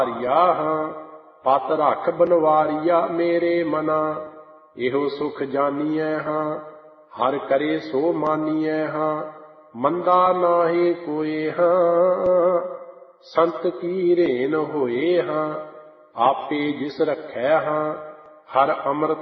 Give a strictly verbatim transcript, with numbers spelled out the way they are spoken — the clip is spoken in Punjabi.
ਹਾਰਿਆ ਹਾਂ ਪਤ ਰੱਖ ਬਨਵਾਰੀਆ ਮੇਰੇ ਮਨਾ। ਇਹੋ ਸੁਖ ਜਾਨੀਐ ਹਾਂ ਹਰ ਕਰੇ ਸੋ ਮਾਨੀਐ ਹਾਂ। ਮੰਦਾ ਨਾਹੀ ਕੋਏ ਹਾਂ ਸੰਤ ਕੀ ਰੇਨ ਹੋਏ ਹਾਂ। ਆਪੇ ਜਿਸ ਰੱਖੈ ਹਾਂ ਹਰ ਅੰਮ੍ਰਿਤ